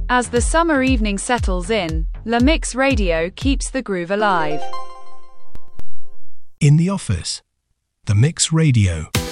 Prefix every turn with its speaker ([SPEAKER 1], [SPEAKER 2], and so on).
[SPEAKER 1] As the summer evening settles in, La Mix Radio keeps the groove alive.
[SPEAKER 2] In the office, The Mix Radio.